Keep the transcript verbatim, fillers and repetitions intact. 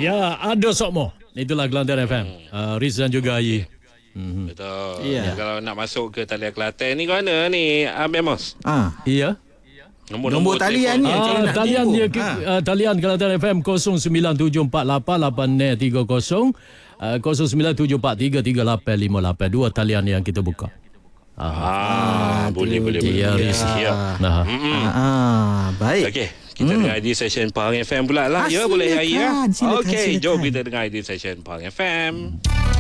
Ya, ada sokmo. Itulah Kelantan F M. Hmm. Uh, Riz dan juga Ayi. Hmm. Betul. Yeah. Kalau nak masuk ke talian Kelantan ni, ke mana ni, Amos? Ah, iya. Nombor, nombor talian ni. Ah, talian dia ha. uh, talian Kelantan F M kosong sembilan tujuh empat lapan lapan tiga kosong uh, kosong sembilan tujuh empat tiga tiga lapan lima lapan dua talian yang kita buka. Ah, ah boleh boleh boleh. Ya, ya. Nah. Ah, baik. Okey. Kita hmm. dengar I D session Pahang F M pula lah. Ah, ya, boleh ya. Okey, jom kita dengar I D session Pahang F M.